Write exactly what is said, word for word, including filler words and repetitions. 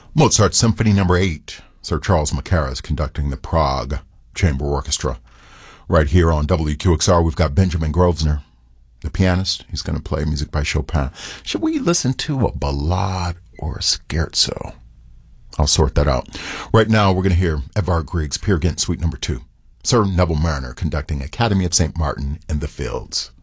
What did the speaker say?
Mozart Symphony Number Eight. Sir Charles Mackara is conducting the Prague Chamber Orchestra. Right here on W Q X R, we've got Benjamin Grosvenor, the pianist. He's going to play music by Chopin. Should we listen to a ballade or a scherzo? I'll sort that out. Right now, we're going to hear Edvard Grieg's Peer Gynt Suite Number Two. Sir Neville Marriner conducting Academy of Saint Martin in the Fields.